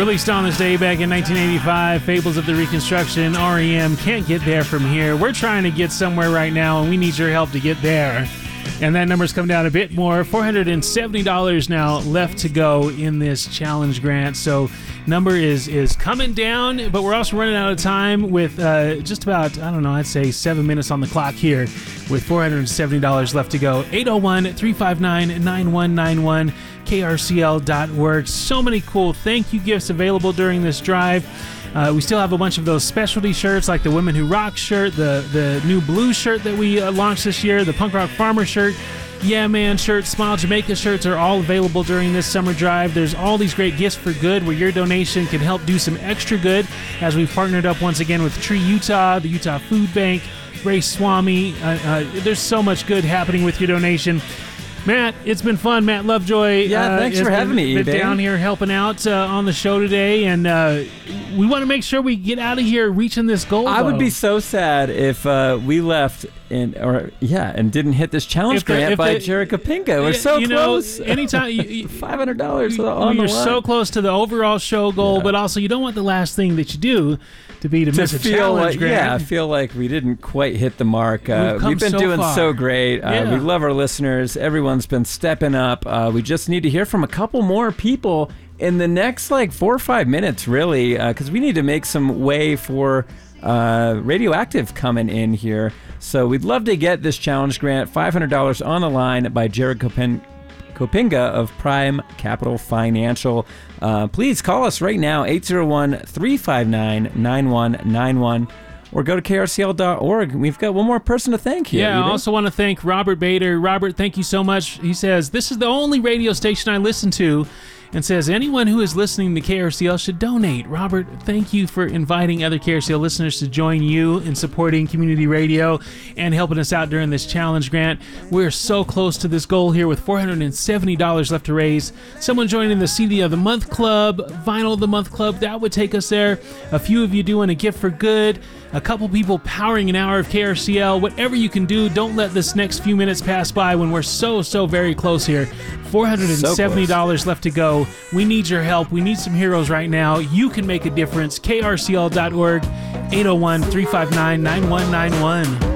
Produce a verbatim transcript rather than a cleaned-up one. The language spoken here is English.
Released on this day back in nineteen eighty-five, Fables of the Reconstruction, R E M, Can't Get There From Here. We're trying to get somewhere right now, and we need your help to get there. And that number's come down a bit more, four hundred seventy dollars now left to go in this challenge grant. So number is is coming down, but we're also running out of time with uh, just about, I don't know, I'd say seven minutes on the clock here with four hundred seventy dollars left to go. eight oh one, three five nine, nine one nine one, K R C L dot org. So many cool thank you gifts available during this drive. Uh, we still have a bunch of those specialty shirts like the Women Who Rock shirt, the, the new blue shirt that we uh, launched this year, the Punk Rock Farmer shirt, Yeah Man shirt, Smile Jamaica shirts are all available during this summer drive. There's all these great gifts for good where your donation can help do some extra good as we've partnered up once again with Tree Utah, the Utah Food Bank, Ray Swami. Uh, uh, there's so much good happening with your donation. Matt, it's been fun. Matt Lovejoy. Yeah, thanks uh, for having been, me. Been Dave. down here helping out uh, on the show today, and uh, we want to make sure we get out of here reaching this goal. I would though. be so sad if uh, we left and or yeah and didn't hit this challenge If the- grant if by the- Jericho Pinga. We're Yeah, so you close. know, anytime you, you, Five hundred dollars you- on you're the line. so close to the overall show goal, Yeah. but also you don't want the last thing that you do to be to, to miss a feel challenge like, grant. yeah, I feel like we didn't quite hit the mark. Uh, We've come we've been so doing far. so great. Uh, Yeah. We love our listeners. Everyone's been stepping up. Uh, we just need to hear from a couple more people in the next like four or five minutes, really, because we need to make some way for uh, Radioactive coming in here. So we'd love to get this challenge grant, five hundred dollars on the line by Jared Copin- Copinga of Prime Capital Financial. Uh, please call us right now, eight oh one, three five nine, nine one nine one, or go to K R C L dot org. We've got one more person to thank here. Yeah, I Eden. also want to thank Robert Bader. Robert, thank you so much. He says, this is the only radio station I listen to, and says anyone who is listening to K R C L should donate. Robert, thank you for inviting other K R C L listeners to join you in supporting community radio and helping us out during this challenge grant. We're so close to this goal here with four hundred seventy dollars left to raise. Someone joining the C D of the Month Club, Vinyl of the Month Club, that would take us there. A few of you doing a gift for good. A couple people powering an hour of K R C L. Whatever you can do, don't let this next few minutes pass by when we're so, so very close here. four hundred seventy dollars So left to go. We need your help. We need some heroes right now. You can make a difference. K R C L dot org, eight oh one, three five nine, nine one nine one.